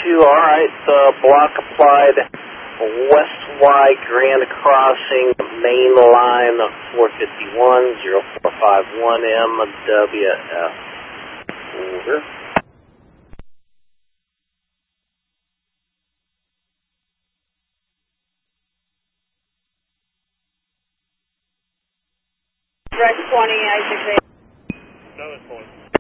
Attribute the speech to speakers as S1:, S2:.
S1: alright, block applied, West Y Grand Crossing, main line 451, 0451 MWF. Over.
S2: Direct 20, Isaac.
S3: No, it's 1.